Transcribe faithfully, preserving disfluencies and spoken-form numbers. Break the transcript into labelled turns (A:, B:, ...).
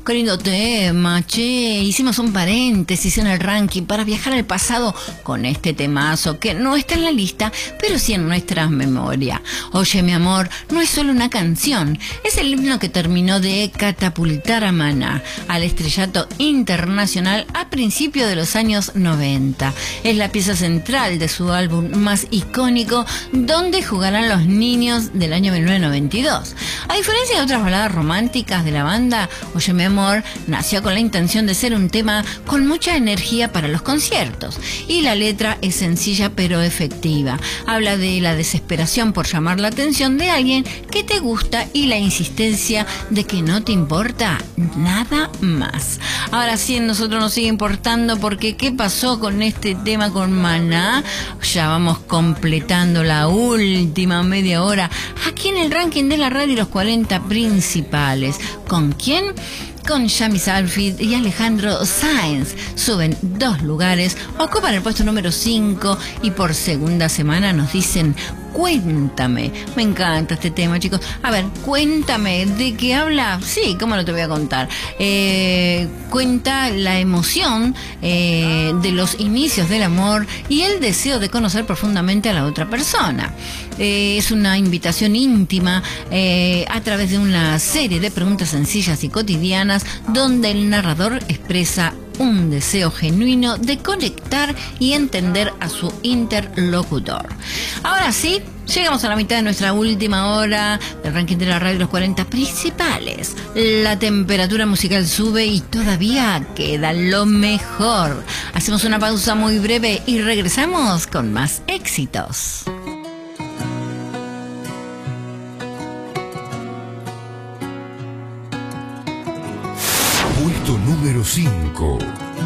A: Qué lindo tema, che. Hicimos un paréntesis en el ranking para viajar al pasado con este temazo que no está en la lista, pero sí en nuestras memorias. Oye, mi amor, no es solo una canción, es el himno que terminó de catapultar a Maná al estrellato internacional a principios de los años noventa. Es la pieza central de su álbum más icónico, donde jugarán los niños del año mil novecientos noventa y dos. A diferencia de otras baladas románticas de la banda, Oye mi amor nació con la intención de ser un tema con mucha energía para los conciertos, y la letra es sencilla pero efectiva. Habla de la desesperación por llamar la atención de alguien que te gusta y la insistencia de que no te importa nada más. Ahora sí, a nosotros nos sigue importando, porque ¿qué pasó con este tema con Maná? Ya vamos completando la última media hora aquí en el ranking de la radio, los cuarenta principales. ¿Con quién? Con Yami Salfit y Alejandro Sáenz. Suben dos lugares, ocupan el puesto número cinco y por segunda semana nos dicen Cuéntame. Me encanta este tema, chicos. A ver, cuéntame, ¿de qué habla? Sí, ¿cómo no te voy a contar? Eh, cuenta la emoción eh, de los inicios del amor y el deseo de conocer profundamente a la otra persona. Eh, es una invitación íntima eh, a través de una serie de preguntas sencillas y cotidianas, donde el narrador expresa un deseo genuino de conectar y entender a su interlocutor. Ahora sí, llegamos a la mitad de nuestra última hora del ranking de la radio, los cuarenta principales. La temperatura musical sube y todavía queda lo mejor. Hacemos una pausa muy breve y regresamos con más éxitos.
B: Puesto número cinco.